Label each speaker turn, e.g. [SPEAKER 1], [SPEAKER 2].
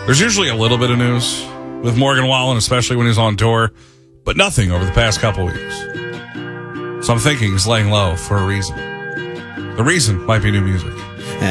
[SPEAKER 1] There's usually a little bit of news with Morgan Wallen, especially when he's on tour, but nothing over the past couple weeks. So I'm thinking he's laying low for a reason. The reason might be new music.